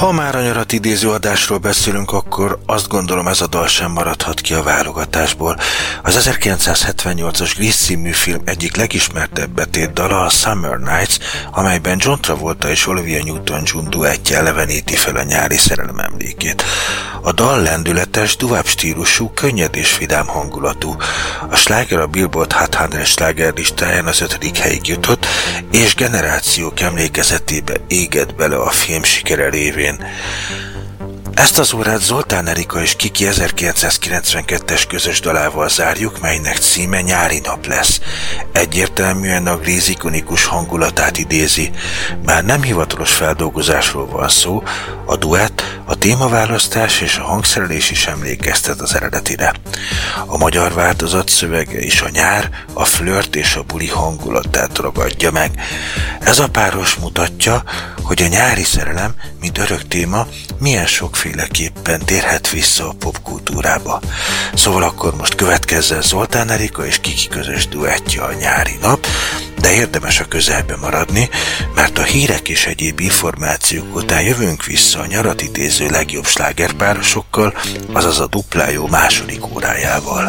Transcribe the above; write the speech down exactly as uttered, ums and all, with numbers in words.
Ha már a nyarat idéző adásról beszélünk, akkor azt gondolom, ez a dal sem maradhat ki a válogatásból. Az ezerkilencszázhetvennyolcas Grease című film egyik legismertebb betétdala a Summer Nights, amelyben John Travolta és Olivia Newton-John duettje eleveníti fel a nyári szerelem emlékét. A dal lendületes, duvább stílusú, könnyed és vidám hangulatú. A sláger a Billboard Hot száz sláger listáján az ötödik helyig jutott, és generációk emlékezetébe égett bele a film sikere révén. Ezt az órát Zoltán Erika és Kiki ezerkilencszázkilencvenkettes közös dalával zárjuk, melynek címe Nyári nap lesz. Egyértelműen a Grease ikonikus hangulatát idézi. Bár nem hivatalos feldolgozásról van szó, a duett, a témaválasztás és a hangszerelés is emlékeztet az eredetire. A magyar változat szövege is a nyár, a flört és a buli hangulatát ragadja meg. Ez a páros mutatja, hogy a nyári szerelem, mint örök téma, milyen sokféleképpen térhet vissza a popkultúrába. Szóval akkor most következzen Zoltán Erika és Kiki közös duettje a Nyári nap, de érdemes a közelbe maradni, mert a hírek és egyéb információk után jövünk vissza a nyarat idéző legjobb slágerpárosokkal, azaz a Dupla Jó második órájával.